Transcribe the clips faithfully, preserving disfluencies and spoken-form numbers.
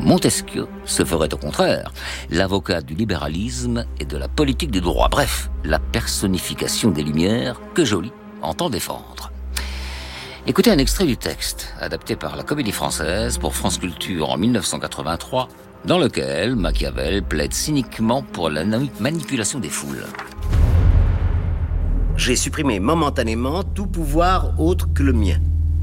Montesquieu se ferait au contraire l'avocat du libéralisme et de la politique du droit. Bref, la personnification des Lumières que Joly entend défendre. Écoutez un extrait du texte, adapté par la Comédie Française pour France Culture en dix-neuf cent quatre-vingt-trois, dans lequel Machiavel plaide cyniquement pour la manipulation des foules. J'ai supprimé momentanément tout pouvoir autre que le mien.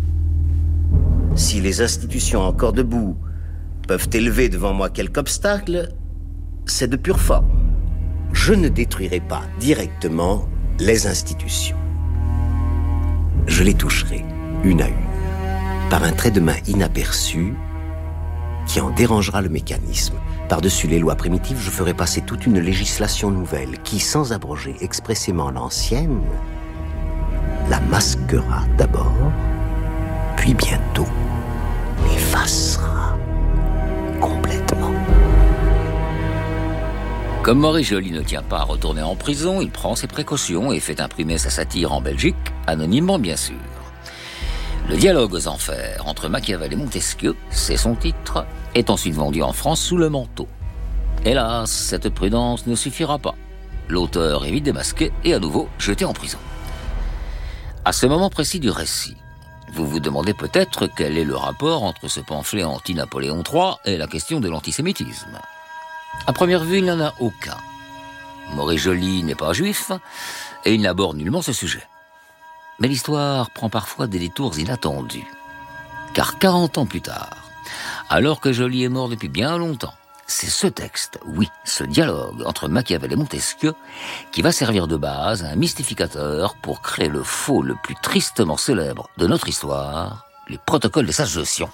Si les institutions encore debout peuvent élever devant moi quelque obstacle, c'est de pure forme. Je ne détruirai pas directement les institutions. Je les toucherai une à une, par un trait de main inaperçu qui en dérangera le mécanisme. Par-dessus les lois primitives, je ferai passer toute une législation nouvelle qui, sans abroger expressément l'ancienne, la masquera d'abord, puis bientôt l'effacera complètement. Comme Maurice Joly ne tient pas à retourner en prison, il prend ses précautions et fait imprimer sa satire en Belgique, anonymement bien sûr. Le dialogue aux enfers entre Machiavel et Montesquieu, c'est son titre, est ensuite vendu en France sous le manteau. Hélas, cette prudence ne suffira pas. L'auteur est vite démasqué et à nouveau jeté en prison. À ce moment précis du récit, vous vous demandez peut-être quel est le rapport entre ce pamphlet anti-Napoléon trois et la question de l'antisémitisme. À première vue, il n'y en a aucun. Maurice Joly n'est pas juif et il n'aborde nullement ce sujet. Mais l'histoire prend parfois des détours inattendus. Car quarante ans plus tard, alors que Joly est mort depuis bien longtemps, c'est ce texte, oui, ce dialogue entre Machiavel et Montesquieu, qui va servir de base à un mystificateur pour créer le faux le plus tristement célèbre de notre histoire, les protocoles des sages de Sion.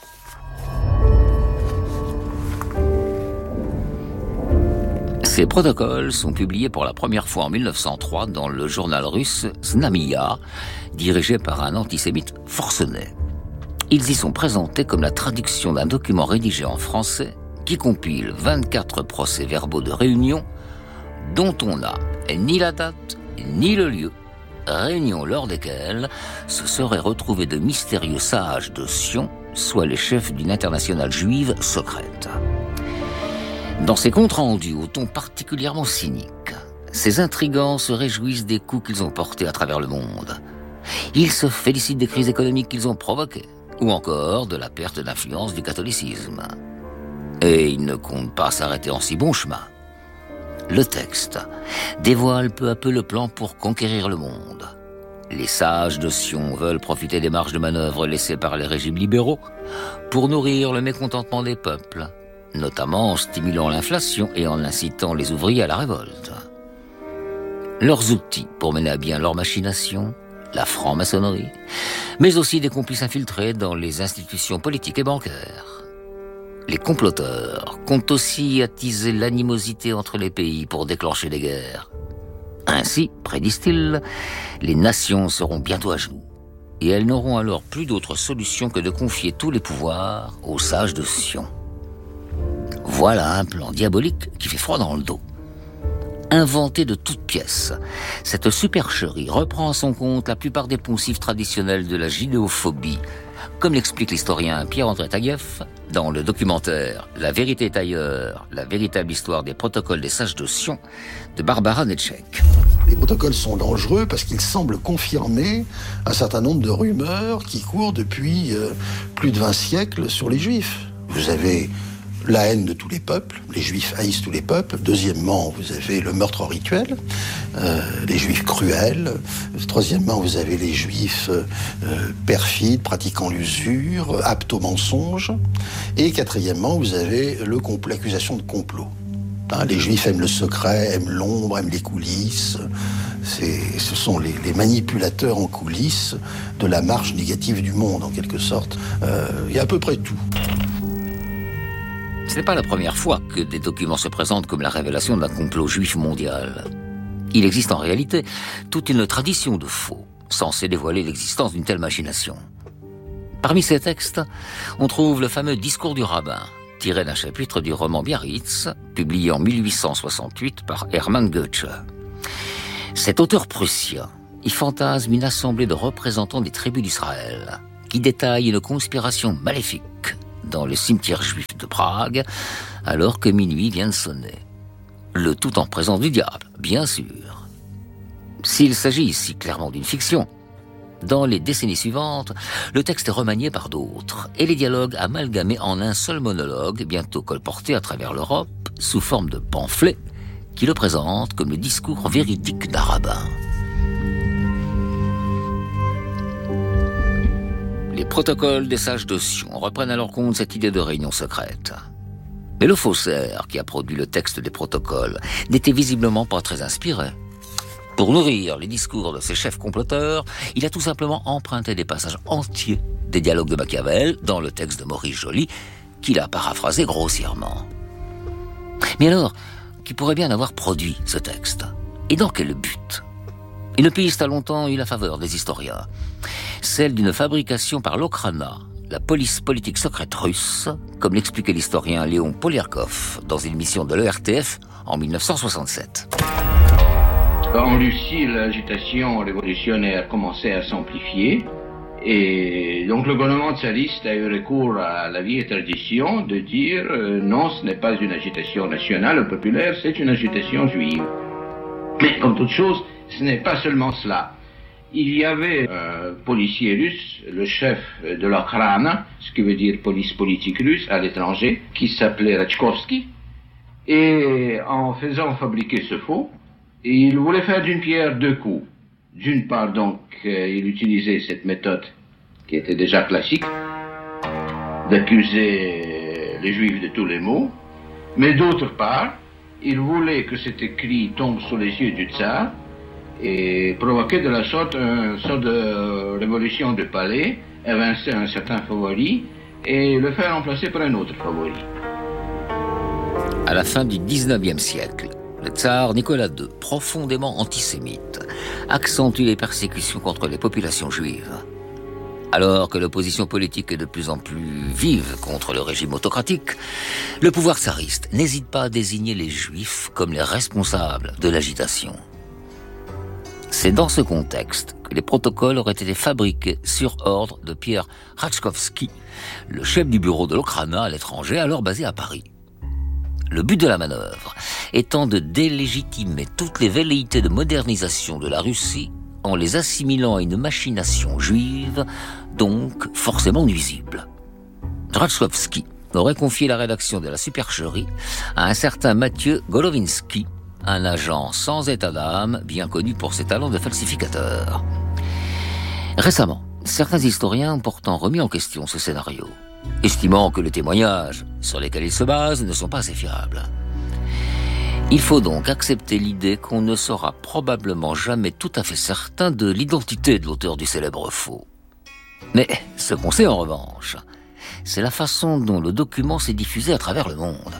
Ces protocoles sont publiés pour la première fois en mille neuf cent trois dans le journal russe Znamia, dirigé par un antisémite forcené. Ils y sont présentés comme la traduction d'un document rédigé en français qui compile vingt-quatre procès-verbaux de réunion dont on n'a ni la date ni le lieu, réunion lors desquelles se seraient retrouvés de mystérieux sages de Sion, soit les chefs d'une internationale juive secrète. Dans ces comptes rendus au ton particulièrement cynique, ces intrigants se réjouissent des coups qu'ils ont portés à travers le monde. Ils se félicitent des crises économiques qu'ils ont provoquées, ou encore de la perte d'influence du catholicisme. Et ils ne comptent pas s'arrêter en si bon chemin. Le texte dévoile peu à peu le plan pour conquérir le monde. Les sages de Sion veulent profiter des marges de manœuvre laissées par les régimes libéraux pour nourrir le mécontentement des peuples, notamment en stimulant l'inflation et en incitant les ouvriers à la révolte. Leurs outils pour mener à bien leurs machinations, la franc-maçonnerie, mais aussi des complices infiltrés dans les institutions politiques et bancaires. Les comploteurs comptent aussi attiser l'animosité entre les pays pour déclencher des guerres. Ainsi, prédisent-ils, les nations seront bientôt à genoux, et elles n'auront alors plus d'autre solution que de confier tous les pouvoirs aux sages de Sion. Voilà un plan diabolique qui fait froid dans le dos. Inventé de toutes pièces, cette supercherie reprend à son compte la plupart des poncifs traditionnels de la judéophobie, comme l'explique l'historien Pierre-André Taguieff dans le documentaire « La vérité est ailleurs, la véritable histoire des protocoles des sages de Sion » de Barbara Netschek. Les protocoles sont dangereux parce qu'ils semblent confirmer un certain nombre de rumeurs qui courent depuis euh, plus de vingt siècles sur les Juifs. Vous avez la haine de tous les peuples, les Juifs haïssent tous les peuples. Deuxièmement, vous avez le meurtre rituel, euh, les Juifs cruels. Troisièmement, vous avez les Juifs euh, perfides, pratiquant l'usure, aptes au mensonge. Et quatrièmement, vous avez le compl- l'accusation de complot. Hein, les Juifs aiment le secret, aiment l'ombre, aiment les coulisses. C'est, ce sont les, les manipulateurs en coulisses de la marche négative du monde, en quelque sorte. Euh, il y a à peu près tout. Ce n'est pas la première fois que des documents se présentent comme la révélation d'un complot juif mondial. Il existe en réalité toute une tradition de faux, censée dévoiler l'existence d'une telle machination. Parmi ces textes, on trouve le fameux Discours du rabbin, tiré d'un chapitre du roman Biarritz, publié en mille huit cent soixante-huit par Hermann Goethe. Cet auteur prussien y fantasme une assemblée de représentants des tribus d'Israël, qui détaille une conspiration maléfique dans le cimetière juif de Prague, alors que minuit vient de sonner. Le tout en présence du diable, bien sûr. S'il s'agit ici clairement d'une fiction, dans les décennies suivantes, le texte est remanié par d'autres, et les dialogues amalgamés en un seul monologue, bientôt colporté à travers l'Europe, sous forme de pamphlets, qui le présentent comme le discours véridique d'un rabbin. Les protocoles des sages de Sion reprennent alors compte cette idée de réunion secrète. Mais le faussaire qui a produit le texte des protocoles n'était visiblement pas très inspiré. Pour nourrir les discours de ses chefs comploteurs, il a tout simplement emprunté des passages entiers des dialogues de Machiavel dans le texte de Maurice Joly, qu'il a paraphrasé grossièrement. Mais alors, qui pourrait bien avoir produit ce texte? Et dans quel but? Une piste a longtemps eu la faveur des historiens, celle d'une fabrication par l'Okhrana, la police politique secrète russe, comme l'expliquait l'historien Léon Poliakov dans une émission de l'E R T F en mille neuf cent soixante-sept. En Russie, l'agitation révolutionnaire commençait à s'amplifier et donc le gouvernement tsariste a eu recours à la vieille tradition de dire euh, non, ce n'est pas une agitation nationale ou populaire, c'est une agitation juive. Mais comme toute chose, ce n'est pas seulement cela. Il y avait un policier russe, le chef de l'Okhrana, ce qui veut dire police politique russe à l'étranger, qui s'appelait Ratchkovsky, et en faisant fabriquer ce faux, il voulait faire d'une pierre deux coups. D'une part, donc, euh, il utilisait cette méthode qui était déjà classique, d'accuser les Juifs de tous les maux, mais d'autre part, il voulait que cet écrit tombe sous les yeux du tsar et provoquer de la sorte une sorte de révolution de palais, évincer un certain favori et le faire remplacer par un autre favori. À la fin du dix-neuvième siècle, le tsar Nicolas deux, profondément antisémite, accentue les persécutions contre les populations juives. Alors que l'opposition politique est de plus en plus vive contre le régime autocratique, le pouvoir tsariste n'hésite pas à désigner les juifs comme les responsables de l'agitation. C'est dans ce contexte que les protocoles auraient été fabriqués sur ordre de Pierre Ratchkovsky, le chef du bureau de l'Okhrana à l'étranger, alors basé à Paris. Le but de la manœuvre étant de délégitimer toutes les velléités de modernisation de la Russie en les assimilant à une machination juive, donc forcément nuisible. Ratchkovsky aurait confié la rédaction de la supercherie à un certain Mathieu Golovinsky, un agent sans état d'âme, bien connu pour ses talents de falsificateur. Récemment, certains historiens ont pourtant remis en question ce scénario, estimant que les témoignages sur lesquels il se base ne sont pas assez fiables. Il faut donc accepter l'idée qu'on ne sera probablement jamais tout à fait certain de l'identité de l'auteur du célèbre faux. Mais ce qu'on sait en revanche, c'est la façon dont le document s'est diffusé à travers le monde.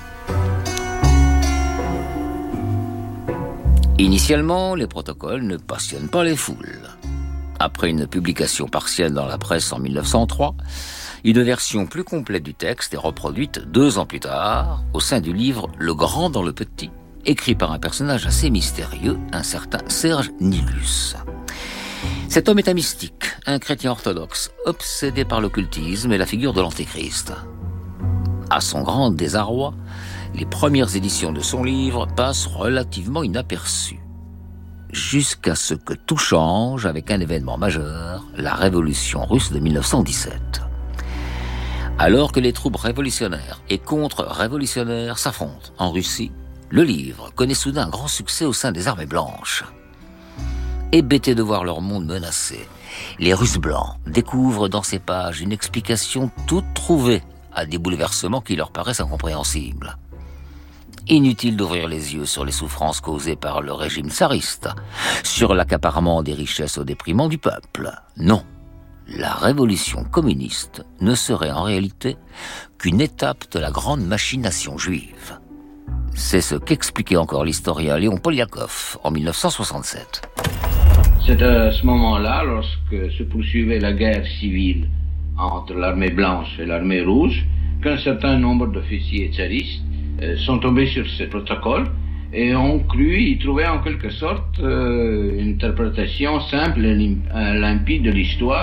Initialement, les protocoles ne passionnent pas les foules. Après une publication partielle dans la presse en mille neuf cent trois, une version plus complète du texte est reproduite deux ans plus tard, au sein du livre « Le Grand dans le Petit », écrit par un personnage assez mystérieux, un certain Serge Nilus. Cet homme est un mystique, un chrétien orthodoxe, obsédé par l'occultisme et la figure de l'Antéchrist. À son grand désarroi, les premières éditions de son livre passent relativement inaperçues, jusqu'à ce que tout change avec un événement majeur, la révolution russe de mille neuf cent dix-sept. Alors que les troupes révolutionnaires et contre-révolutionnaires s'affrontent en Russie, le livre connaît soudain un grand succès au sein des armées blanches. Hébétés de voir leur monde menacé, les Russes blancs découvrent dans ces pages une explication toute trouvée à des bouleversements qui leur paraissent incompréhensibles. Inutile d'ouvrir les yeux sur les souffrances causées par le régime tsariste, sur l'accaparement des richesses au détriment du peuple. Non. La révolution communiste ne serait en réalité qu'une étape de la grande machination juive. C'est ce qu'expliquait encore l'historien Léon Poliakov en mille neuf cent soixante-sept. C'est à ce moment-là, lorsque se poursuivait la guerre civile entre l'armée blanche et l'armée rouge, qu'un certain nombre d'officiers tsaristes euh, sont tombés sur ce protocole et ont cru y trouver en quelque sorte euh, une interprétation simple et limpide de l'histoire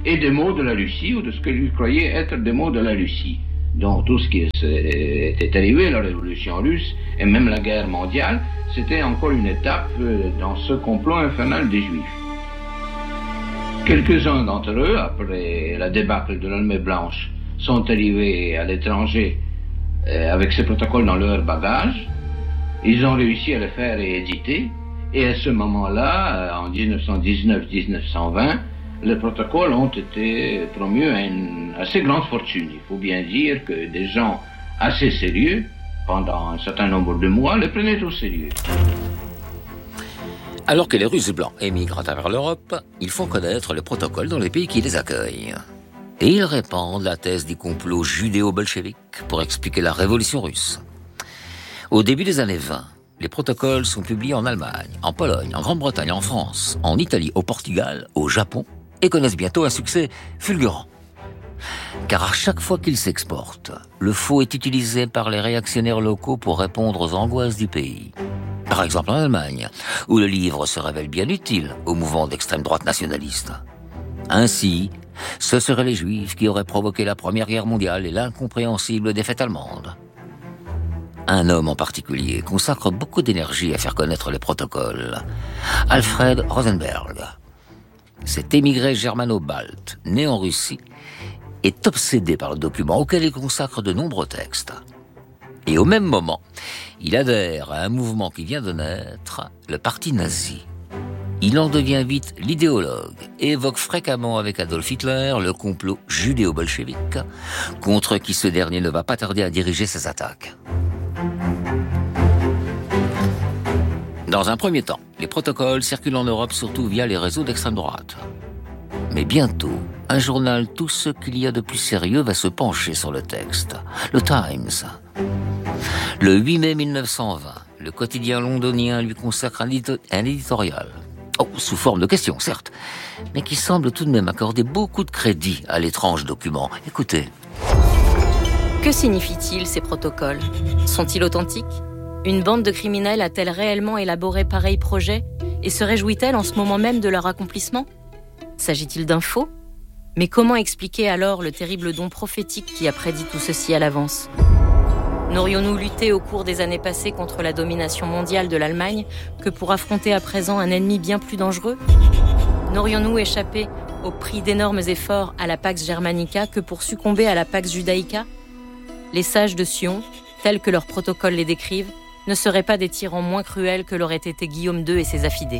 et des mots de la Russie, ou de ce que lui croyait être des mots de la Russie. Donc tout ce qui était arrivé, la révolution russe et même la guerre mondiale, c'était encore une étape dans ce complot infernal des Juifs. Quelques-uns d'entre eux, après la débâcle de l'Almée Blanche, sont arrivés à l'étranger euh, avec ces protocoles dans leur bagage. Ils ont réussi à les faire rééditer. Et à ce moment-là, en dix-neuf cent dix-neuf dix-neuf cent vingt, les protocoles ont été promus à une assez grande fortune. Il faut bien dire que des gens assez sérieux, pendant un certain nombre de mois, les prenaient au sérieux. Alors que les Russes blancs émigrent à travers l'Europe, ils font connaître les protocoles dans les pays qui les accueillent. Et ils répandent la thèse du complot judéo-bolchevique pour expliquer la révolution russe. Au début des années vingt, les protocoles sont publiés en Allemagne, en Pologne, en Grande-Bretagne, en France, en Italie, au Portugal, au Japon, et connaissent bientôt un succès fulgurant. Car à chaque fois qu'ils s'exportent, le faux est utilisé par les réactionnaires locaux pour répondre aux angoisses du pays. Par exemple en Allemagne, où le livre se révèle bien utile au mouvement d'extrême droite nationaliste. Ainsi, ce seraient les Juifs qui auraient provoqué la Première Guerre mondiale et l'incompréhensible défaite allemande. Un homme en particulier consacre beaucoup d'énergie à faire connaître les protocoles. Alfred Rosenberg. Cet émigré germano-balte, né en Russie, est obsédé par le document auquel il consacre de nombreux textes. Et au même moment, il adhère à un mouvement qui vient de naître, le parti nazi. Il en devient vite l'idéologue et évoque fréquemment avec Adolf Hitler le complot judéo-bolchevique, contre qui ce dernier ne va pas tarder à diriger ses attaques. Dans un premier temps, les protocoles circulent en Europe surtout via les réseaux d'extrême droite. Mais bientôt, un journal tout ce qu'il y a de plus sérieux va se pencher sur le texte, le Times. Le huit mai mille neuf cent vingt, le quotidien londonien lui consacre un, édito- un éditorial. Oh, sous forme de questions, certes, mais qui semble tout de même accorder beaucoup de crédit à l'étrange document. Écoutez. Que signifient-ils, ces protocoles ? Sont-ils authentiques ? Une bande de criminels a-t-elle réellement élaboré pareil projet et se réjouit-elle en ce moment même de leur accomplissement ? S'agit-il d'un faux ? Mais comment expliquer alors le terrible don prophétique qui a prédit tout ceci à l'avance ? N'aurions-nous lutté au cours des années passées contre la domination mondiale de l'Allemagne que pour affronter à présent un ennemi bien plus dangereux ? N'aurions-nous échappé au prix d'énormes efforts à la Pax Germanica que pour succomber à la Pax Judaïca ? Les sages de Sion, tels que leurs protocoles les décrivent, ne seraient pas des tyrans moins cruels que l'auraient été Guillaume deux et ses affidés.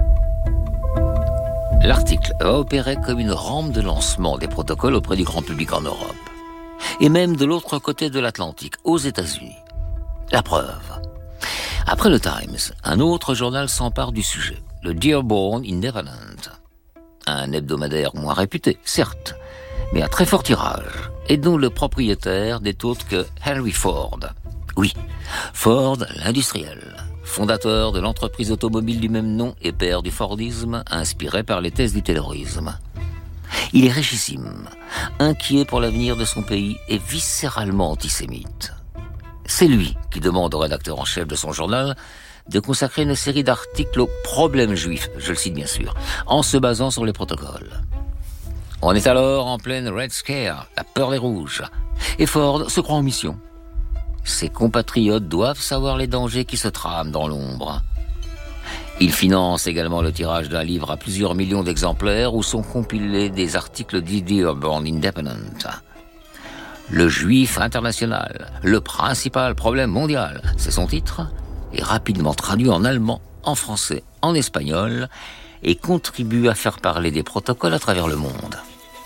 L'article a opéré comme une rampe de lancement des protocoles auprès du grand public en Europe. Et même de l'autre côté de l'Atlantique, aux États-Unis. La preuve. Après le Times, un autre journal s'empare du sujet, le Dearborn Independent. Un hebdomadaire moins réputé, certes, mais à très fort tirage, et dont le propriétaire n'est autre que Henry Ford. Oui, Ford, l'industriel, fondateur de l'entreprise automobile du même nom et père du Fordisme, inspiré par les thèses du terrorisme. Il est richissime, inquiet pour l'avenir de son pays et viscéralement antisémite. C'est lui qui demande au rédacteur en chef de son journal de consacrer une série d'articles aux problèmes juifs, je le cite bien sûr, en se basant sur les protocoles. On est alors en pleine Red Scare, la peur des rouges, et Ford se croit en mission. Ses compatriotes doivent savoir les dangers qui se trament dans l'ombre. Il finance également le tirage d'un livre à plusieurs millions d'exemplaires où sont compilés des articles du Dearborn Independent. Le juif international, le principal problème mondial, c'est son titre, est rapidement traduit en allemand, en français, en espagnol et contribue à faire parler des protocoles à travers le monde.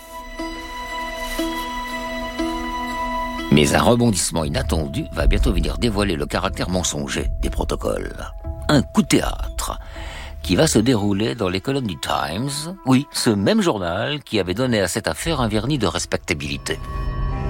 Mais un rebondissement inattendu va bientôt venir dévoiler le caractère mensonger des protocoles. Un coup de théâtre qui va se dérouler dans les colonnes du Times, oui, ce même journal qui avait donné à cette affaire un vernis de respectabilité.